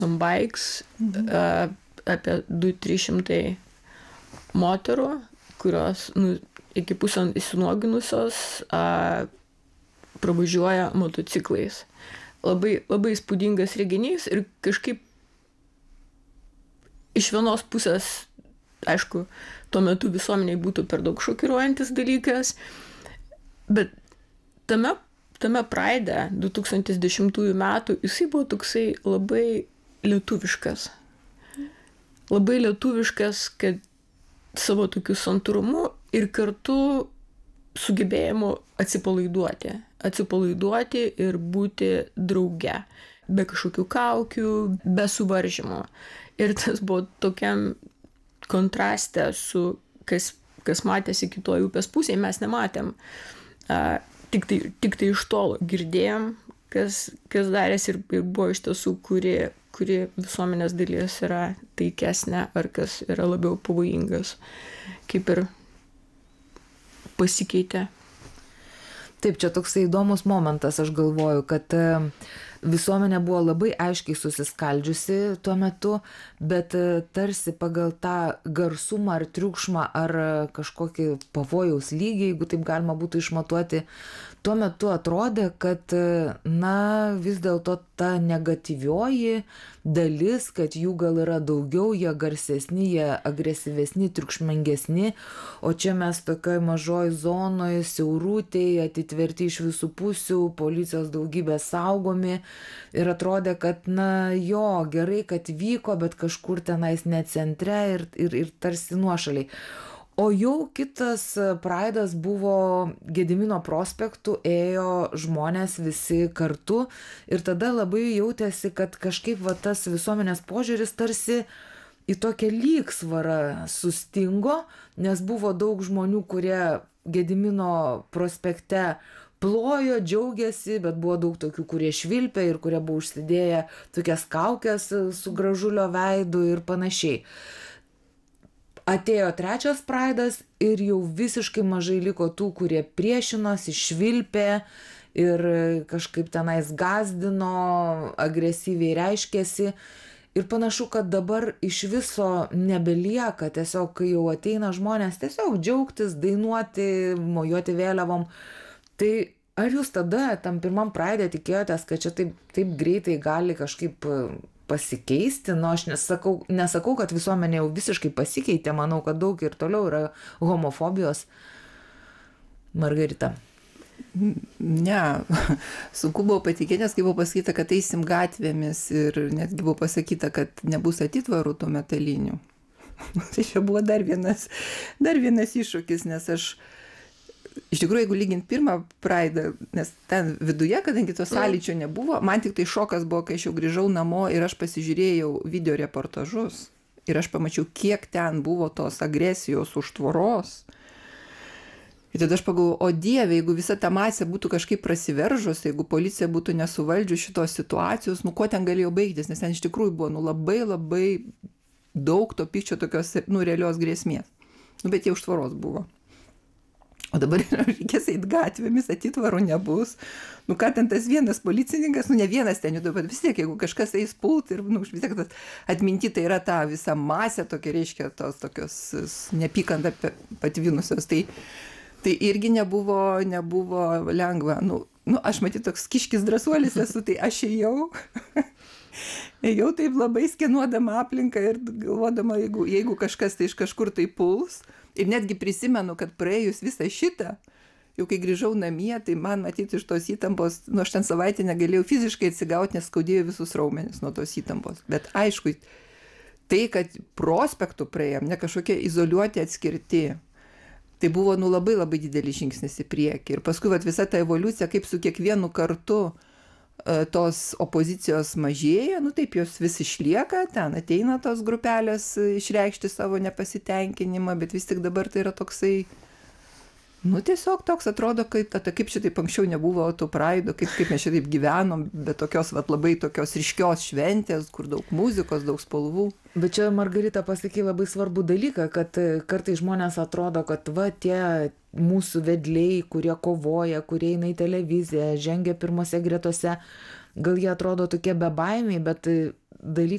On Bikes apie 200-300 moterų, kurios iki pusę išsinuoginusios pravažiuoja motociklais. Labai, labai įspūdingas reginys ir kažkaip iš vienos pusės, aišku, tuo metu visuomeniai būtų per daug šokiruojantis dalykas, bet tame Pride 2010 metų jisai buvo toksai labai lietuviškas. Labai lietuviškas, kad savo tokiu santūrumu ir kartu sugebėjimu atsipalaiduoti ir būti drauge, be kažkokių kaukių, be suvaržymų. Ir tas buvo tokiam kontraste su kas matėsi kitoj upės pusėje, mes nematėm. Tik tai iš tolo girdėjom, kas darėsi ir buvo iš tiesų, kuri visuomenės dalis yra taikesnė ar kas yra labiau pavojingas, kaip ir pasikeitė. Taip, čia toksai įdomus momentas, aš galvoju, kad visuomenė buvo labai aiškiai susiskaldžiusi tuo metu, bet tarsi pagal tą garsumą ar triukšmą ar kažkokį pavojaus lygį, jeigu taip galima būtų išmatuoti, tuo metu atrodė, kad vis dėlto ta negatyvioji dalis, kad jų gal yra daugiau, jie garsesni, jie agresyvesni, triukšmingesni, o čia mes tokioj mažoj zonoj, siaurutėj, atitverti iš visų pusių, policijos daugybė saugomi ir atrodė, kad gerai, kad vyko, bet kažkur tenais ne centre ir tarsi nuošaliai. O jau kitas Pride'as buvo Gedimino prospektu, ėjo žmonės visi kartu ir tada labai jautėsi, kad kažkaip tas visuomenės požiūris tarsi į tokią lygsvarą sustingo, nes buvo daug žmonių, kurie Gedimino prospekte plojo, džiaugiasi, bet buvo daug tokių, kurie švilpė ir kurie buvo užsidėję tokias kaukes su gražulio veidu ir panašiai. Atėjo trečias Pride'as ir jau visiškai mažai liko tų, kurie priešinosi, švilpė ir kažkaip tenais gazdino, agresyviai reiškėsi. Ir panašu, kad dabar iš viso nebelieka, tiesiog kai jau ateina žmonės tiesiog džiaugtis, dainuoti, mojuoti vėliavom. Tai ar jūs tada tam pirmam Pride'e tikėjotės, kad čia taip greitai gali kažkaip pasikeisti? Aš nesakau, kad visuomenė jau visiškai pasikeitė, manau, kad daug ir toliau yra homofobijos. Margarita. Ne, sunku buvo patikėti, nes kai buvo pasakyta, kad eisim gatvėmis ir netgi buvo pasakyta, kad nebus atitvarų tų metalinių. Tai čia buvo dar vienas iššūkis, nes aš iš tikrųjų, jeigu lygint pirmą Pride'ą, nes ten viduje, kadangi to sąlyčio nebuvo, man tik tai šokas buvo, kai aš jau grįžau namo ir aš pasižiūrėjau video reportažus ir aš pamačiau, kiek ten buvo tos agresijos už tvoros. Ir tada aš pagalvojau, o Dieve, jeigu visa ta masė būtų kažkaip prasiveržus, jeigu policija būtų nesuvaldžius šitos situacijos, kuo ten galėjo baigtis, nes ten iš tikrųjų buvo labai labai daug to pykčio tokios realios grėsmės. Bet jie už tvoros buvo. O dabar reikės eiti gatvėmis, atitvarų nebus. Ką ten tas vienas policininkas, ne vienas ten juda, bet vis tiek, jeigu kažkas eis pult ir vis tiek tas atminti, tai yra ta visa masė tokia, reiškia, tos tokios nepykanta patvinusios. Tai irgi nebuvo lengva. Aš matyt toks kiškis drąsuolis esu, tai aš ėjau taip labai skenuodama aplinką ir galvodama, jeigu kažkas tai iš kažkur tai puls. Ir netgi prisimenu, kad praėjus visą šitą, jau kai grįžau namie, tai man matyti iš tos įtampos, aš ten savaitę negalėjau fiziškai atsigauti, nes skaudėjo visus raumenis nuo tos įtampos. Bet aišku, tai, kad prospektų praėjom, ne kažkokie izoliuoti, atskirti, tai buvo labai labai didelis žingsnis į priekį. Ir paskui visa ta evoliucija, kaip su kiekvienu kartu tos opozicijos mažėja, taip jos vis išlieka, ten ateina tos grupelės išreikšti savo nepasitenkinimą, bet vis tik dabar tai yra toksai, tiesiog toks atrodo, kaip šitaip anksčiau nebuvo tų Pride'ų, kaip mes šitaip gyvenom, bet tokios labai tokios ryškios šventės, kur daug muzikos, daug spalvų. Bet čia Margarita pasakė labai svarbų dalyką, kad kartais žmonės atrodo, kad tie mūsų vedliai, kurie kovoja, kurie eina į televiziją, žengia pirmose gretose, gal jie atrodo tokie bebaimiai, bet dalykas